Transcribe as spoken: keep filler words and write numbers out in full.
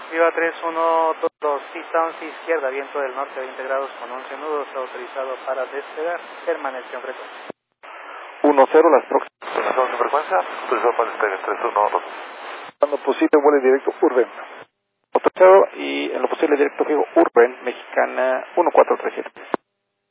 Viva tres uno dos, Seasounds izquierda, viento del norte, veinte grados con once nudos, autorizado para despegar, permanencia en frecuencia. uno cero, las próximas. Estamos en frecuencia, autorizado para despegar, tres uno dos. Cuando posible, vuelo directo Urban. Autorizado y en lo posible directo fijo Urban, Mexicana uno cuatro tres siete.